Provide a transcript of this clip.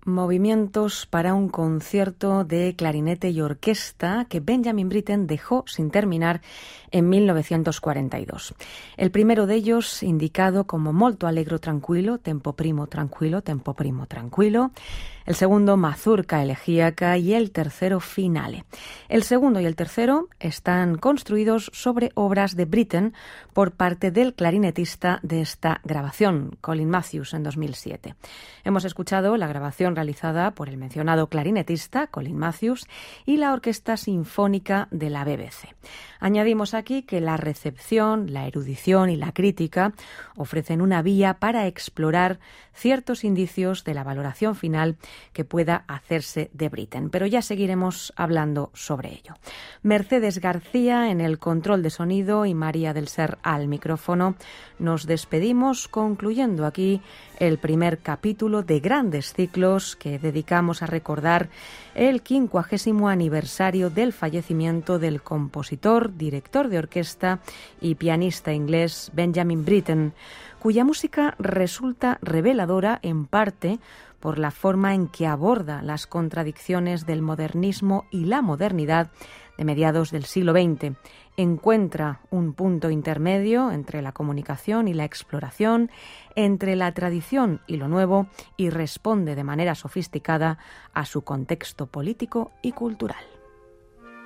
Movimientos para un concierto de clarinete y orquesta que Benjamin Britten dejó sin terminar en 1942. El primero de ellos indicado como molto allegro tranquillo, tempo primo tranquillo, tempo primo tranquillo. El segundo, mazurca elegíaca, y el tercero, finale. El segundo y el tercero están construidos sobre obras de Britten por parte del clarinetista de esta grabación, Colin Matthews, en 2007. Hemos escuchado la grabación realizada por el mencionado clarinetista, Colin Matthews, y la Orquesta Sinfónica de la BBC. Añadimos aquí que la recepción, la erudición y la crítica ofrecen una vía para explorar ciertos indicios de la valoración final que pueda hacerse de Britten, pero ya seguiremos hablando sobre ello. Mercedes García en el control de sonido y María del Ser al micrófono. Nos despedimos concluyendo aquí el primer capítulo de grandes ciclos que dedicamos a recordar el 50º aniversario del fallecimiento del compositor, director de orquesta y pianista inglés Benjamin Britten, cuya música resulta reveladora en parte por la forma en que aborda las contradicciones del modernismo y la modernidad de mediados del siglo XX. Encuentra un punto intermedio entre la comunicación y la exploración, entre la tradición y lo nuevo, y responde de manera sofisticada a su contexto político y cultural.